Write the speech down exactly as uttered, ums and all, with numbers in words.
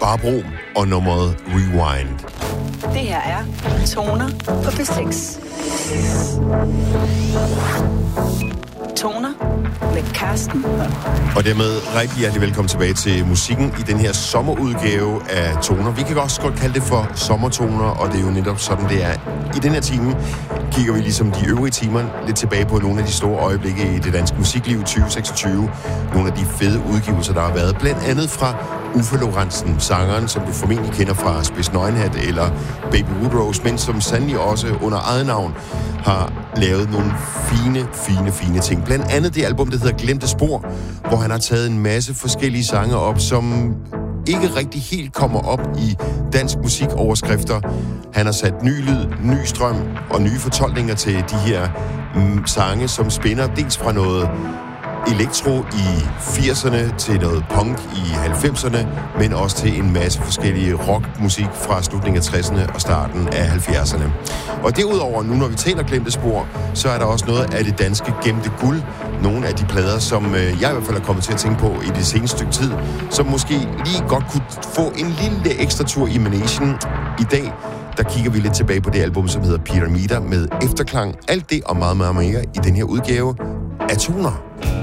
Barbro og nummeret Rewind. Det her er Toner på P seks. Toner med Carsten Holm. Og dermed rigtig hjertelig velkommen tilbage til musikken i den her sommerudgave af Toner. Vi kan også godt kalde det for sommertoner, og det er jo netop sådan, det er. I den her time kigger vi ligesom de øvrige timer lidt tilbage på nogle af de store øjeblikke i det danske musikliv tyve seksogtyve. Nogle af de fede udgivelser, der har været. Blandt andet fra Uffe Lorentzen, sangeren, som du formentlig kender fra Spids Nøgenhat eller Baby Woodrose, men som sandelig også under eget navn har lavet nogle fine, fine, fine ting. Blandt andet det album, der hedder Glemte Spor, hvor han har taget en masse forskellige sange op, som ikke rigtig helt kommer op i dansk musikoverskrifter. Han har sat ny lyd, ny strøm og nye fortolkninger til de her mm, sange, som spænder dels fra noget elektro i firserne til noget punk i halvfemserne, men også til en masse forskellige rockmusik fra slutningen af tresserne og starten af halvfjerdserne. Og derudover, nu når vi taler Glemte Spor, så er der også noget af det danske gemte guld. Nogle af de plader, som jeg i hvert fald er kommet til at tænke på i det seneste stykke tid, som måske lige godt kunne få en lille ekstra tur i Manation. I dag, der kigger vi lidt tilbage på det album, som hedder Pyramider med Efterklang. Alt det og meget, meget mere i den her udgave af Toner.